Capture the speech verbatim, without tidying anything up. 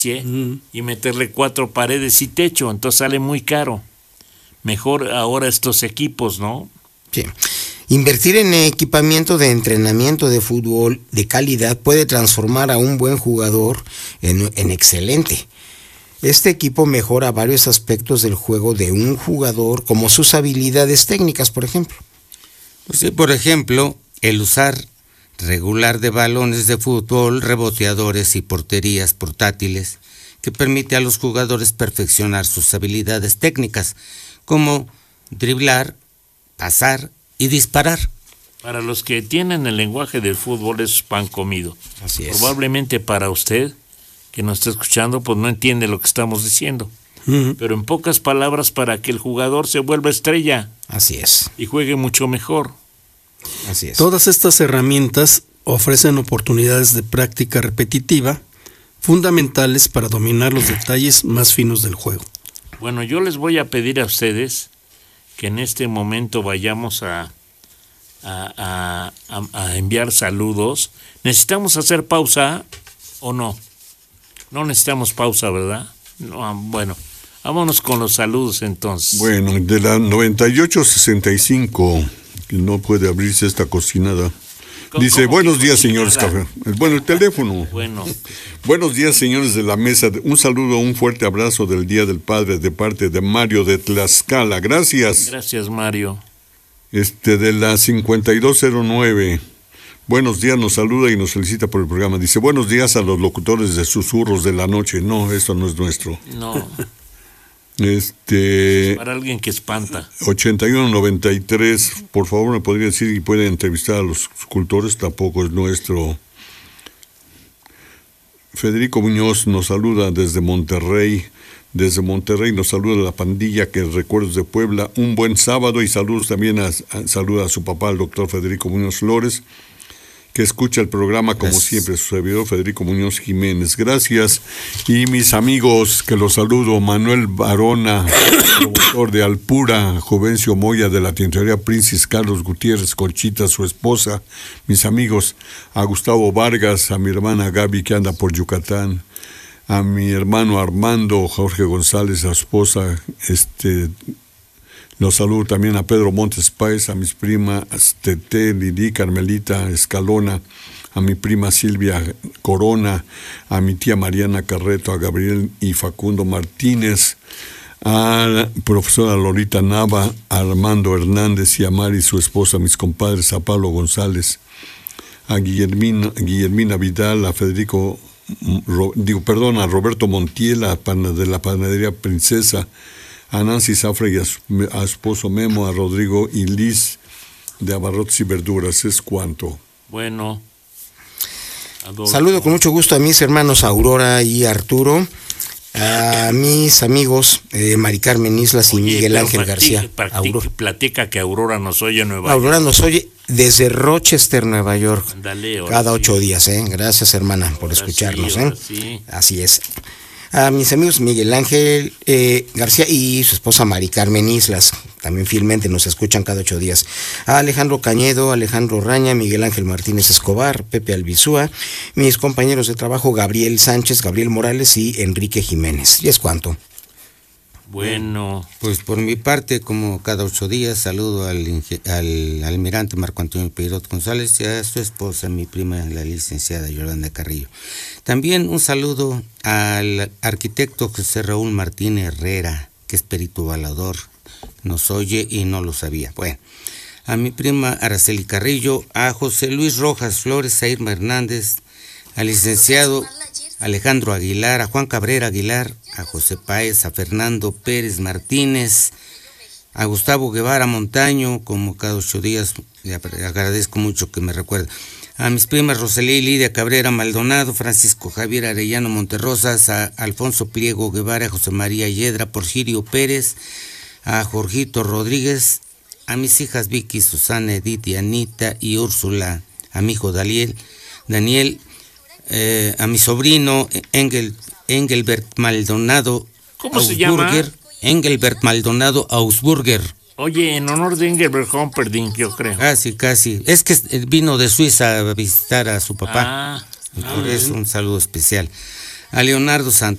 uh-huh. y meterle cuatro paredes y techo, entonces sale muy caro. Mejor ahora estos equipos, ¿no? Sí. Invertir en equipamiento de entrenamiento de fútbol de calidad puede transformar a un buen jugador en, en excelente. Este equipo mejora varios aspectos del juego de un jugador, como sus habilidades técnicas, por ejemplo. Pues sí, por ejemplo, el usar regular de balones de fútbol, reboteadores y porterías portátiles, que permite a los jugadores perfeccionar sus habilidades técnicas, como driblar, pasar y disparar. Para los que tienen el lenguaje del fútbol es pan comido. Así es. Probablemente para usted, que nos está escuchando, pues no entiende lo que estamos diciendo. Uh-huh. Pero en pocas palabras, para que el jugador se vuelva estrella. Así es. Y juegue mucho mejor. Así es. Todas estas herramientas ofrecen oportunidades de práctica repetitiva, fundamentales para dominar los detalles más finos del juego. Bueno, yo les voy a pedir a ustedes que en este momento vayamos a, a, a, a enviar saludos. ¿Necesitamos hacer pausa o no? No necesitamos pausa, ¿verdad? No, bueno, vámonos con los saludos entonces. Bueno, de la noventa y ocho sesenta y cinco, que no puede abrirse esta cocinada. Dice, buenos días, señores café. Bueno, el teléfono. Bueno. Buenos días, señores de la mesa. Un saludo, un fuerte abrazo del Día del Padre de parte de Mario de Tlaxcala. Gracias. Gracias, Mario. Este, de la cincuenta y dos cero nueve. Buenos días, nos saluda y nos felicita por el programa. Dice, buenos días a los locutores de Susurros de la Noche. No, eso no es nuestro. No. Este. Para alguien que espanta. ochenta y uno noventa y tres, por favor, me podría decir y puede entrevistar a los cultores, tampoco es nuestro. Federico Muñoz nos saluda desde Monterrey. Desde Monterrey nos saluda la pandilla que Recuerdos de Puebla. Un buen sábado y saludos también a, a, saluda a su papá, el doctor Federico Muñoz Flores, que escucha el programa como Gracias. Siempre, su servidor Federico Muñoz Jiménez. Gracias. Y mis amigos, que los saludo, Manuel Barona, productor de Alpura, Jovencio Moya de la Tintorería Princes, Carlos Gutiérrez, Conchita, su esposa, mis amigos, a Gustavo Vargas, a mi hermana Gaby que anda por Yucatán, a mi hermano Armando, Jorge González, a su esposa, este... Los saludo también a Pedro Montes Páez, a mis primas Tete, Lili, Carmelita Escalona, a mi prima Silvia Corona, a mi tía Mariana Carreto, a Gabriel y Facundo Martínez, a la profesora Lolita Nava, a Armando Hernández y a Mari, su esposa, a mis compadres, a Pablo González, a Guillermina, Guillermina Vidal, a Federico, Ro, digo, perdón, a Roberto Montiel, de la Panadería Princesa, a Nancy Zafra y a su, a su esposo Memo, a Rodrigo y Liz de Abarrotes y Verduras. Es cuanto. Bueno. Adolfo. Saludo con mucho gusto a mis hermanos Aurora y Arturo, a mis amigos eh, Mari Carmen Islas y Oye, Miguel Ángel practique, García. Practique, platica que Aurora nos oye en Nueva Aurora York. nos oye desde Rochester, Nueva York. Andale, cada ocho sí. días, ¿eh? Gracias, hermana, por ahora escucharnos. Sí, ¿eh? sí. Así es. A mis amigos Miguel Ángel eh, García y su esposa Mari Carmen Islas, también fielmente nos escuchan cada ocho días. A Alejandro Cañedo, Alejandro Raña, Miguel Ángel Martínez Escobar, Pepe Albizúa, mis compañeros de trabajo Gabriel Sánchez, Gabriel Morales y Enrique Jiménez. Y es cuanto. Bueno. Pues por mi parte, como cada ocho días, saludo al, al almirante Marco Antonio Peirot González y a su esposa, mi prima, la licenciada Yolanda Carrillo. También un saludo al arquitecto José Raúl Martín Herrera, que es perito avalador, nos oye y no lo sabía. Bueno, a mi prima Araceli Carrillo, a José Luis Rojas Flores, a Irma Hernández, al licenciado Alejandro Aguilar, a Juan Cabrera Aguilar, a José Páez, a Fernando Pérez Martínez, a Gustavo Guevara Montaño, como cada ocho días, le agradezco mucho que me recuerde, a mis primas Rosalía y Lidia Cabrera Maldonado, Francisco Javier Arellano Monterrosas, a Alfonso Pliego Guevara, a José María Yedra, Porfirio Pérez, a Jorgito Rodríguez, a mis hijas Vicky, Susana, Edith y Anita y Úrsula, a mi hijo Daniel, Daniel, Eh, a mi sobrino Engel, Engelbert Maldonado. ¿Cómo se llama? Engelbert Maldonado Ausburger. Oye, en honor de Engelbert Humperdinck, yo creo. Casi, casi. Es que vino de Suiza a visitar a su papá. Ah, y por ah, eso un saludo especial. A Leonardo Santa